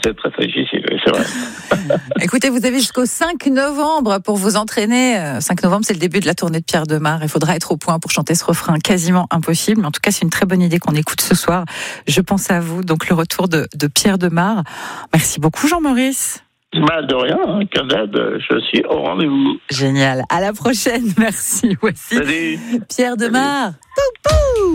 c'est très difficile, c'est vrai. Écoutez, vous avez jusqu'au 5 novembre pour vous entraîner. 5 novembre, c'est le début de la tournée de Pierre Demar. Il faudra être au point pour chanter ce refrain quasiment impossible. Mais en tout cas, c'est une très bonne idée qu'on écoute ce soir. Je pense à vous. Donc, le retour de Pierre Demar. Merci beaucoup, Jean-Maurice. De rien, Canad, je suis au rendez-vous. Génial. À la prochaine. Merci. Voici Salut. Pierre Demar.